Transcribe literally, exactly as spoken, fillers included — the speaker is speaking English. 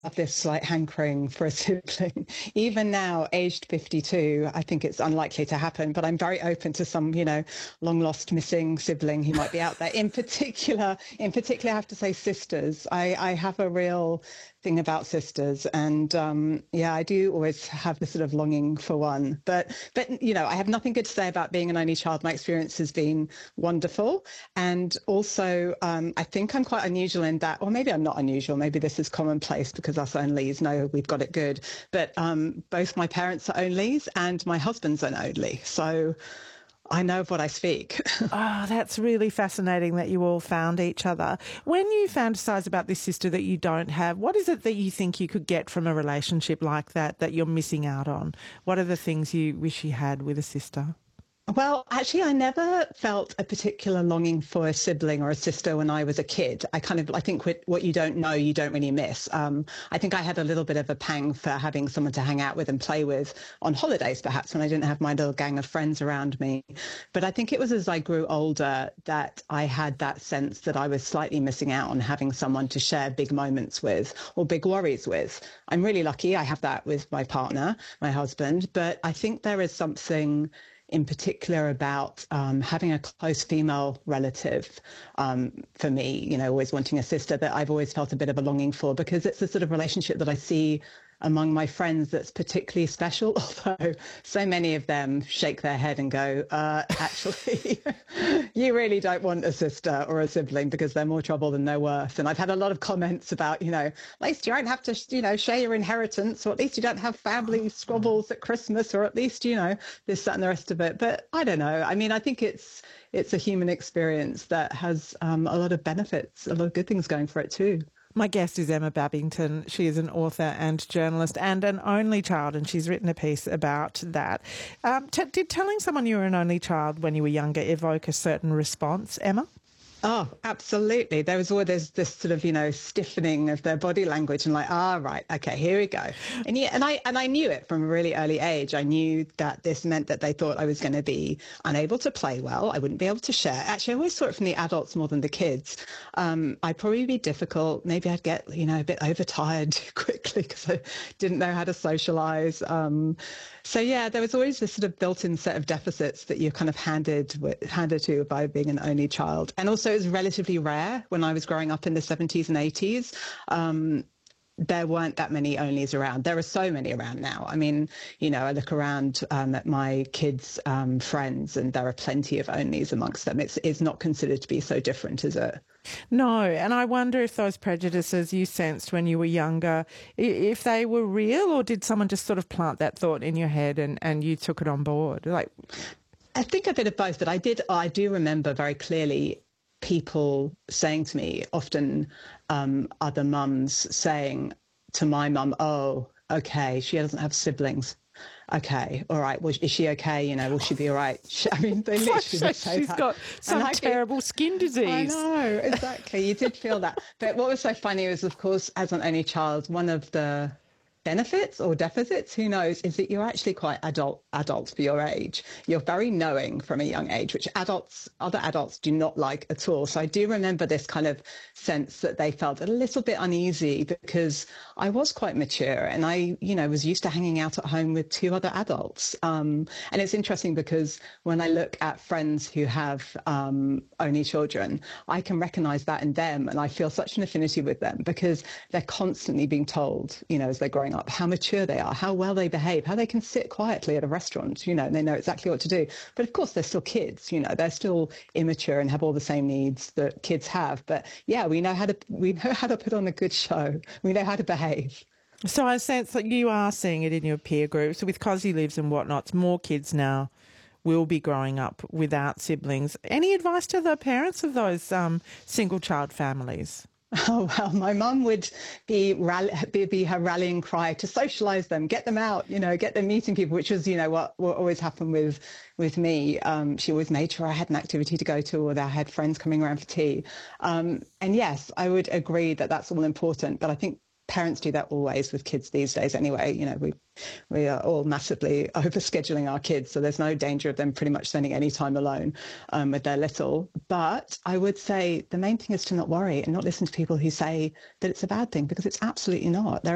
have this like hankering for a sibling. Even now, aged fifty-two, I think it's unlikely to happen, but I'm very open to some, you know, long lost missing sibling who might be out there. In particular, in particular, I have to say sisters. I, I have a real thing about sisters, and um, yeah, I do always have this sort of longing for one. But, but you know, I have nothing good to say about being an only child. My experience has been wonderful. And also, um, I think I'm quite unusual in that, or maybe I'm not unusual, maybe this is commonplace because us onlys know we've got it good. But um, both my parents are onlys and my husband's an only. So I know of what I speak. Oh, that's really fascinating that you all found each other. When you fantasize about this sister that you don't have, what is it that you think you could get from a relationship like that that you're missing out on? What are the things you wish you had with a sister? Well, actually, I never felt a particular longing for a sibling or a sister when I was a kid. I kind of, I think what you don't know, you don't really miss. Um, I think I had a little bit of a pang for having someone to hang out with and play with on holidays, perhaps, when I didn't have my little gang of friends around me. But I think it was as I grew older that I had that sense that I was slightly missing out on having someone to share big moments with or big worries with. I'm really lucky. I have that with my partner, my husband. But I think there is something in particular about um, having a close female relative um, for me, you know, always wanting a sister, that I've always felt a bit of a longing for, because it's the sort of relationship that I see among my friends that's particularly special, although so many of them shake their head and go, uh, actually, you really don't want a sister or a sibling because they're more trouble than they're worth. And I've had a lot of comments about, you know, at least you don't have to, you know, share your inheritance, or at least you don't have family squabbles at Christmas, or at least, you know, this, that and the rest of it. But I don't know. I mean, I think it's it's a human experience that has um, a lot of benefits, a lot of good things going for it too. My guest is Emma Babington. She is an author and journalist and an only child, and she's written a piece about that. Um, t- did telling someone you were an only child when you were younger evoke a certain response, Emma? Oh, absolutely. There was always this sort of, you know, stiffening of their body language and like, ah, right, okay, here we go. And yeah, and I and I knew it from a really early age. I knew that this meant that they thought I was going to be unable to play well. I wouldn't be able to share. Actually, I always saw it from the adults more than the kids. Um, I'd probably be difficult. Maybe I'd get, you know, a bit overtired quickly because I didn't know how to socialize. Um, so yeah, there was always this sort of built-in set of deficits that you're kind of handed handed to by being an only child. And also, it was relatively rare when I was growing up in the seventies and eighties. Um, there weren't that many onlys around. There are so many around now. I mean, you know, I look around um, at my kids' um, friends, and there are plenty of onlys amongst them. It's, it's not considered to be so different, is it? No, and I wonder if those prejudices you sensed when you were younger, if they were real, or did someone just sort of plant that thought in your head and, and you took it on board? Like, I think a bit of both, but I did, I do remember very clearly people saying to me, often um, other mums saying to my mum, oh, okay, she doesn't have siblings. Okay, all right, well, is she okay? You know, will she be all right? I mean, they literally would say she's that. got some I, terrible skin disease. I know, exactly. You did feel that. But what was so funny was, of course, as an only child, one of the benefits or deficits, who knows, is that you're actually quite adult adult for your age. You're very knowing from a young age, which adults, other adults do not like at all. So I do remember this kind of sense that they felt a little bit uneasy because I was quite mature and I, you know, was used to hanging out at home with two other adults. Um, and it's interesting because when I look at friends who have um, only children, I can recognize that in them, and I feel such an affinity with them because they're constantly being told, you know, as they're growing up, how mature they are, how well they behave, how they can sit quietly at a restaurant, you know, and they know exactly what to do. But of course, they're still kids, you know, they're still immature and have all the same needs that kids have. But yeah, we know how to we know how to put on a good show. We know how to behave. So I sense that you are seeing it in your peer group. So with Cosy Lives and whatnots, more kids now will be growing up without siblings. Any advice to the parents of those um, single child families? Oh, well, my mum would be, rally, be be her rallying cry to socialise them, get them out, you know, get them meeting people, which was, you know, what, what always happened with with me. Um, she always made sure I had an activity to go to, or that I had friends coming around for tea. Um, and yes, I would agree that that's all important, but I think parents do that always with kids these days anyway. You know, we we are all massively overscheduling our kids, so there's no danger of them pretty much spending any time alone um, with their little. But I would say the main thing is to not worry and not listen to people who say that it's a bad thing, because it's absolutely not. There